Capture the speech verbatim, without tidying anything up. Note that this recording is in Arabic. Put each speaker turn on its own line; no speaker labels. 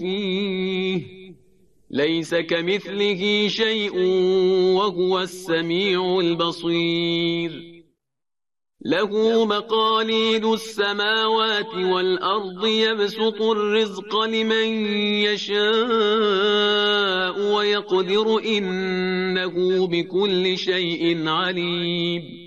فيه ليس كمثله شيء وهو السميع البصير له مقاليد السماوات والأرض يبسط الرزق لمن يشاء ويقدر إنه بكل شيء عليم